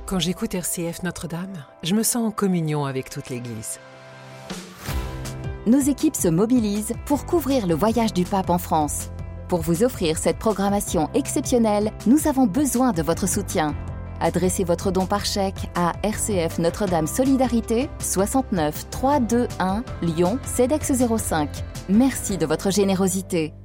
Quand j'écoute RCF Notre-Dame, je me sens en communion avec toute l'Église. Nos équipes se mobilisent pour couvrir le voyage du pape en France. Pour vous offrir cette programmation exceptionnelle, nous avons besoin de votre soutien. Adressez votre don par chèque à RCF Notre-Dame Solidarité, 69 321 Lyon, CEDEX 05. Merci de votre générosité.